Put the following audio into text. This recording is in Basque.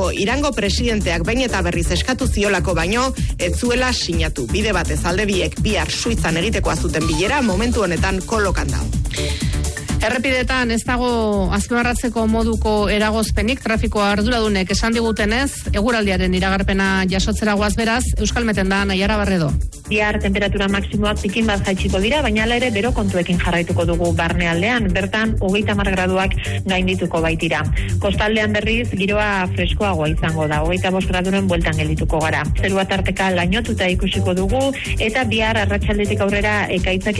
dago, Irango presidenteak behin eta berriz eskatu ziolako baino, ez zuela sinatu. Bide batez alde biek bihar Suitzan egitekoa zuten bilera, momentu honetan kolokan dago. Errepidetan ez dago azpimarratzeko moduko eragozpenik, trafikoa arduradunek esan digutenez, eguraldiaren iragarpena jasotzera goaz beraz, Euskalmeten da Naiara Barredo. Bihar temperatura maksimoak pikin bat jaitsiko dira, baina hala ere bero kontuekin jarraituko dugu barnealdean, bertan 30 graduak gaindituko baitira. Kostaldean berriz giroa freskoagoa izango da, 25 graduren bueltan geldituko gara. Zerua tarteka lainotuta ikusiko dugu eta bihar arratsaldetik aurrera ekaitzak